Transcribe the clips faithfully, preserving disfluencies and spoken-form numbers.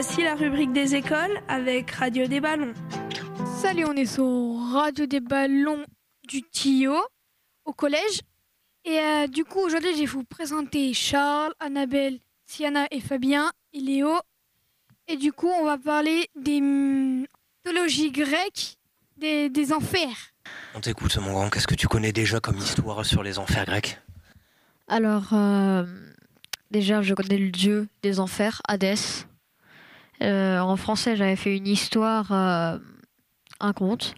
Voici la rubrique des écoles avec Radio des Ballons. Salut, on est sur Radio des Ballons du Tillot au collège. Et euh, du coup, aujourd'hui, je vais vous présenter Charles, Annabelle, Siana et Fabien et Léo. Et du coup, on va parler des mythologies grecques, des, des enfers. On t'écoute, mon grand. Qu'est-ce que tu connais déjà comme histoire sur les enfers grecs ? Alors, euh, déjà, je connais le dieu des enfers, Hadès. Euh, en français, j'avais fait une histoire, euh, un conte.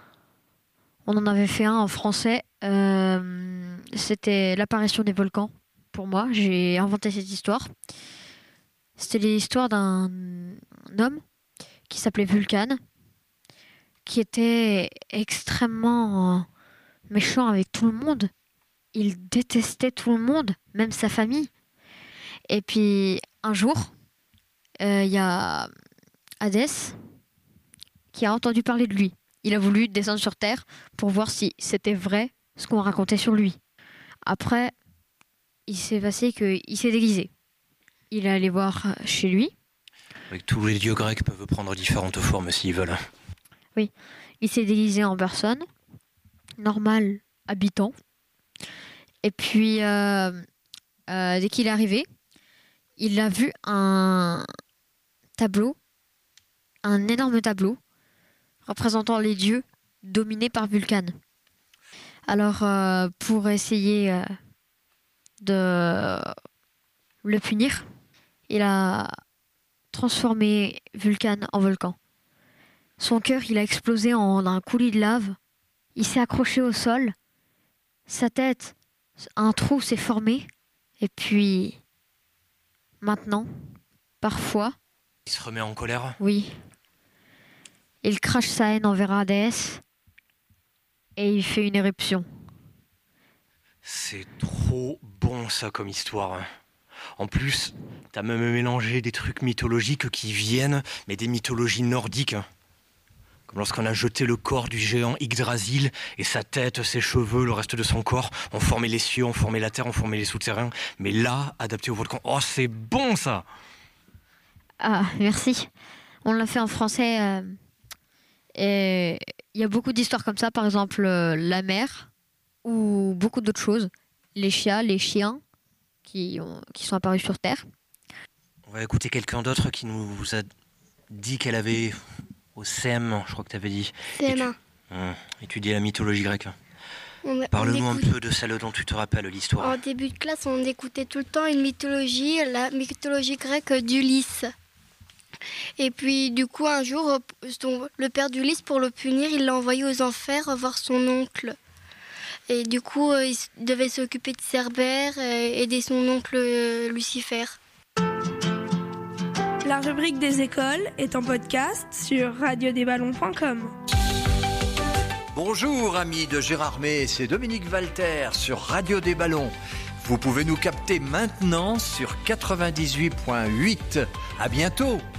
On en avait fait un en français. Euh, c'était l'apparition des volcans. Pour moi, j'ai inventé cette histoire. C'était l'histoire d'un homme qui s'appelait Vulcane, qui était extrêmement méchant avec tout le monde. Il détestait tout le monde, même sa famille. Et puis, un jour, il euh, y a Hadès qui a entendu parler de lui. Il a voulu descendre sur Terre pour voir si c'était vrai ce qu'on racontait sur lui. Après, il s'est passé qu'il s'est déguisé. Il est allé voir chez lui. Avec tous les dieux grecs peuvent prendre différentes formes s'ils veulent. Oui, il s'est déguisé en personne, normal, habitant. Et puis, euh, euh, dès qu'il est arrivé, il a vu un tableau, un énorme tableau, représentant les dieux dominés par Vulcane. Alors, euh, pour essayer euh, de le punir, il a transformé Vulcane en volcan. Son cœur, il a explosé en un coulis de lave. Il s'est accroché au sol. Sa tête, un trou s'est formé. Et puis, maintenant, parfois... Il se remet en colère ? Oui. Il crache sa haine envers Hadès et il fait une éruption. C'est trop bon ça comme histoire. En plus, t'as même mélangé des trucs mythologiques qui viennent, mais des mythologies nordiques. Comme lorsqu'on a jeté le corps du géant Yggdrasil et sa tête, ses cheveux, le reste de son corps, ont formé les cieux, ont formé la terre, ont formé les souterrains. Mais là, adapté au volcan, oh c'est bon ça! Ah, merci. On l'a fait en français. Euh, et il y a beaucoup d'histoires comme ça, par exemple euh, la mer ou beaucoup d'autres choses. Les chiens, les chiens qui, ont, qui sont apparus sur Terre. On va écouter quelqu'un d'autre qui nous a dit qu'elle avait au C M, je crois que tu avais dit. C M un. Hum, étudier la mythologie grecque. On, Parle-nous on un peu de celle dont tu te rappelles l'histoire. En début de classe, on écoutait tout le temps une mythologie, la mythologie grecque d'Ulysse. Et puis du coup, un jour, son, le père d'Ulysse, pour le punir, il l'a envoyé aux enfers voir son oncle. Et du coup, il devait s'occuper de Cerbère et aider son oncle Lucifer. La rubrique des écoles est en podcast sur radio des ballons point com. Bonjour amis de Gérard May, c'est Dominique Walter sur Radio des Ballons. Vous pouvez nous capter maintenant sur quatre-vingt-dix-huit virgule huit. À bientôt.